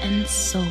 and soul.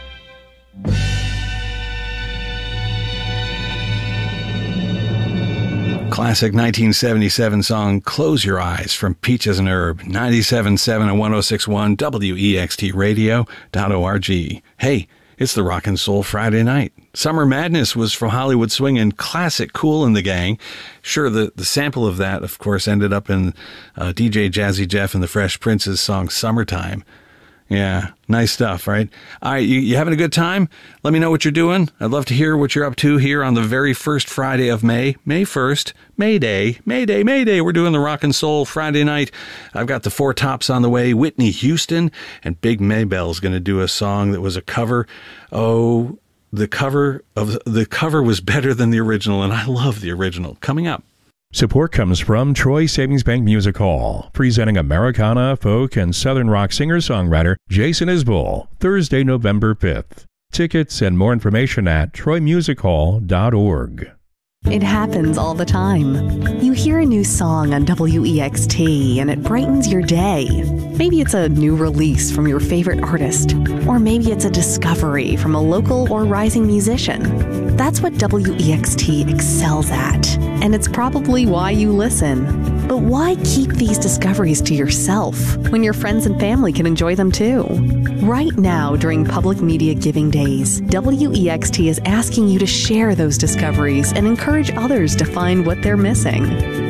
Classic 1977 song, Close Your Eyes, from Peaches and Herb, 97.7 and 106.1 WEXTradio.org. Hey, it's the Rock and Soul Friday night. Summer Madness was from Hollywood Swingin', classic Kool and the Gang. Sure, the sample of that, of course, ended up in DJ Jazzy Jeff and the Fresh Prince's song Summertime. Yeah, nice stuff, right? All right, you having a good time? Let me know what you're doing. I'd love to hear what you're up to here on the very first Friday of May. May 1st, May Day. We're doing the Rock and Soul Friday night. I've got the Four Tops on the way, Whitney Houston, and Big Maybell's going to do a song that was a cover. Oh, the cover was better than the original, and I love the original. Coming up. Support comes from Troy Savings Bank Music Hall, presenting Americana, folk, and Southern rock singer-songwriter Jason Isbell, Thursday, November 5th. Tickets and more information at troymusichall.org. It happens all the time. You hear a new song on WEXT and it brightens your day. Maybe it's a new release from your favorite artist, or maybe it's a discovery from a local or rising musician. That's what WEXT excels at, and it's probably why you listen. But why keep these discoveries to yourself when your friends and family can enjoy them too? Right now, during Public Media Giving Days, WEXT is asking you to share those discoveries and encourage others to find what they're missing.